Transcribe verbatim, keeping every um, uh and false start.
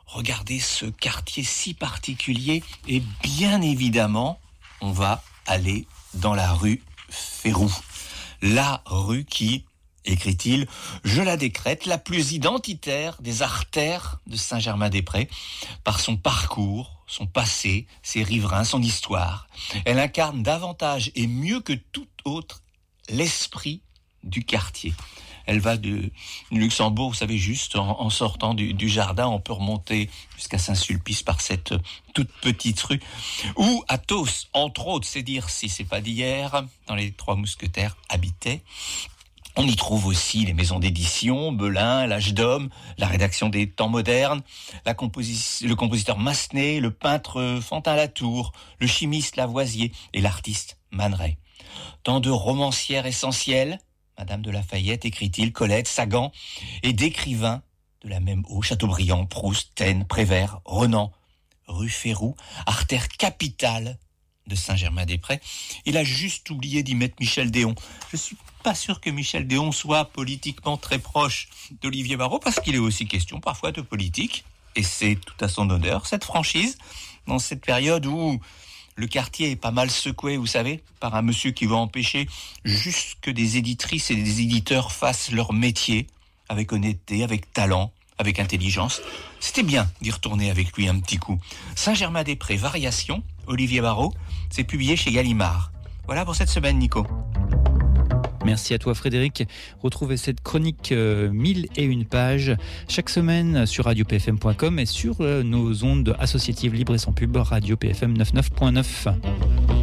regarder ce quartier si particulier et bien évidemment, on va aller dans la rue Féroux. La rue qui, écrit-il, je la décrète la plus identitaire des artères de Saint-Germain-des-Prés par son parcours, son passé, ses riverains, son histoire. Elle incarne davantage et mieux que tout autre l'esprit du quartier. Elle va de Luxembourg, vous savez, juste en, en sortant du, du jardin, on peut remonter jusqu'à Saint-Sulpice par cette toute petite rue. Ou Athos, entre autres, c'est dire si c'est pas d'hier, dans les Trois Mousquetaires habitaient. On y trouve aussi les maisons d'édition, Belin, l'Âge d'Homme, la rédaction des Temps modernes, la composi- le compositeur Massenet, le peintre Fantin-Latour, le chimiste Lavoisier et l'artiste Man Ray. Tant de romancières essentielles, Madame de Lafayette, écrit-il, Colette, Sagan, et d'écrivains de la même eau, Chateaubriand, Proust, Taine, Prévert, Renan, rue Féroux, artère capitale de Saint-Germain-des-Prés. Il a juste oublié d'y mettre Michel Déon. Je suis pas sûr que Michel Déon soit politiquement très proche d'Olivier Barrault, parce qu'il est aussi question parfois de politique, et c'est tout à son honneur, cette franchise, dans cette période où le quartier est pas mal secoué, vous savez, par un monsieur qui va empêcher juste que des éditrices et des éditeurs fassent leur métier avec honnêteté, avec talent, avec intelligence. C'était bien d'y retourner avec lui un petit coup. Saint-Germain-des-Prés, Variation, Olivier Barrault, c'est publié chez Gallimard. Voilà pour cette semaine, Nico. Merci à toi Frédéric. Retrouvez cette chronique euh, mille et une pages chaque semaine sur radio p f m point com et sur euh, nos ondes associatives libres et sans pub, Radio P F M quatre-vingt-neuf point neuf.